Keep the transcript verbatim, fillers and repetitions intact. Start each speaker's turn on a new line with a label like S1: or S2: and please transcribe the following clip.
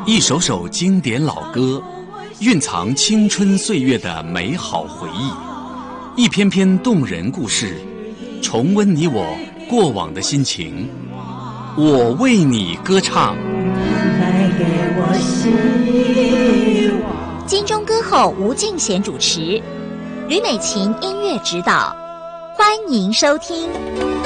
S1: 一首首经典老歌，蕴藏青春岁月的美好回忆；一篇篇动人故事，重温你我过往的心情。我为你歌唱。
S2: 带给我希望。
S3: 金钟歌后吴敬贤主持，吕美琴音乐指导，欢迎收听。